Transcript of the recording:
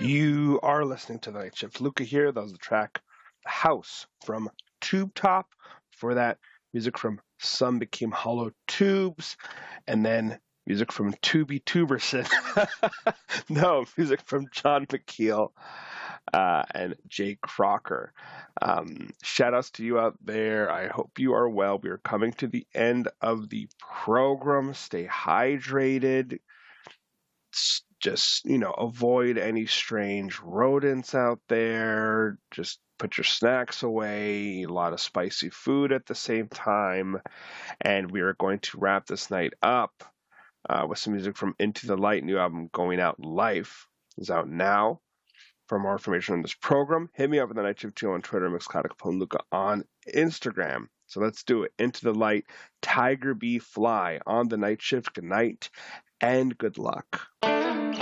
You are listening to the Night Shift. Luca here. That was the track The House from Tube Top. For that, music from Some Became Hollow Tubes. And then music from Tubi Tuberson. No, music from John McKeel and Jay Crocker. Shout outs to you out there. I hope you are well. We are coming to the end of the program. Stay hydrated. Just, avoid any strange rodents out there. Just put your snacks away. A lot of spicy food at the same time. And we are going to wrap this night up with some music from Into the Light. New album, Going Out Life, is out now. For more information on this program, hit me up at the Night Shift 2 on Twitter, Mixcloud, Capone Luca on Instagram. So let's do it. Into the Light, Tiger Bee Fly on the Night Shift. Good night and good luck.